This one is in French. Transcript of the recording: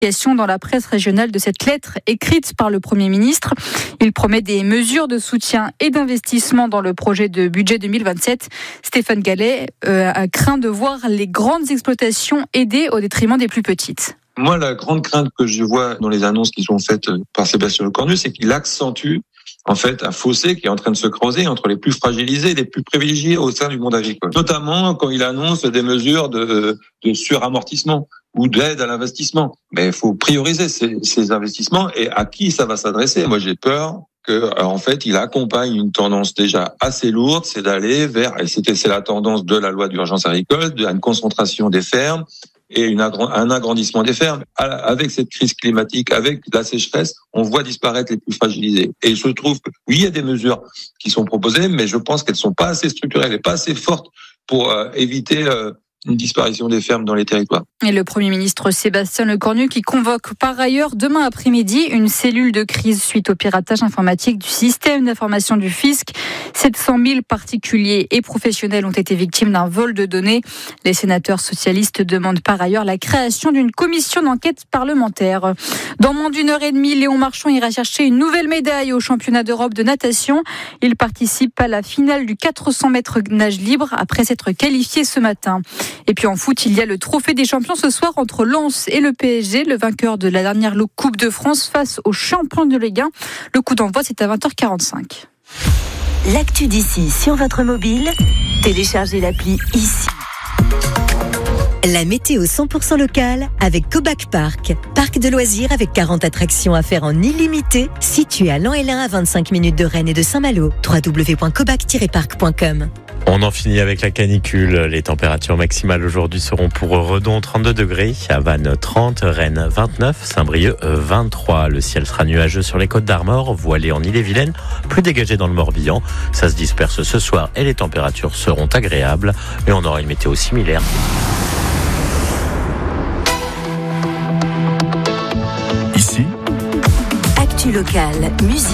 Dans la presse régionale de cette lettre écrite par le Premier ministre. Il promet des mesures de soutien et d'investissement dans le projet de budget 2027. Stéphane Gallet a craint de voir les grandes exploitations aidées au détriment des plus petites. Moi, la grande crainte que je vois dans les annonces qui sont faites par Sébastien Lecornu, c'est qu'il accentue en fait un fossé qui est en train de se creuser entre les plus fragilisés et les plus privilégiés au sein du monde agricole. Notamment quand il annonce des mesures de suramortissement ou d'aide à l'investissement. Mais il faut prioriser ces investissements et à qui ça va s'adresser. Moi, j'ai peur que, en fait, il accompagne une tendance déjà assez lourde, c'est d'aller vers, et c'est la tendance de la loi d'urgence agricole, de une concentration des fermes et un agrandissement des fermes. Avec cette crise climatique, avec la sécheresse, on voit disparaître les plus fragilisés. Et je trouve que, oui, il y a des mesures qui sont proposées, mais je pense qu'elles sont pas assez structurelles et pas assez fortes pour éviter une disparition des fermes dans les territoires. Et le Premier ministre Sébastien Lecornu qui convoque par ailleurs demain après-midi une cellule de crise suite au piratage informatique du système d'information du fisc. 700 000 particuliers et professionnels ont été victimes d'un vol de données. Les sénateurs socialistes demandent par ailleurs la création d'une commission d'enquête parlementaire. Dans moins d'une heure et demie, Léon Marchand ira chercher une nouvelle médaille au championnat d'Europe de natation. Il participe à la finale du 400 mètres nage libre après s'être qualifié ce matin. Et puis en foot, il y a le trophée des champions ce soir entre Lens et le PSG, le vainqueur de la dernière Coupe de France face aux champions de Ligue 1. Le coup d'envoi, c'est à 20h45. L'actu d'ici sur votre mobile, téléchargez l'appli ici. La météo 100% locale avec Cobac Park. Parc de loisirs avec 40 attractions à faire en illimité, situé à Lan-et-Lain à 25 minutes de Rennes et de Saint-Malo. www.cobac-park.com. On en finit avec la canicule. Les températures maximales aujourd'hui seront pour Redon 32 degrés, à Vannes 30, Rennes 29, Saint-Brieuc 23. Le ciel sera nuageux sur les côtes d'Armor, voilé en Ille-et-Vilaine, plus dégagé dans le Morbihan. Ça se disperse ce soir et les températures seront agréables, mais on aura une météo similaire. Ici, actu locale, musique.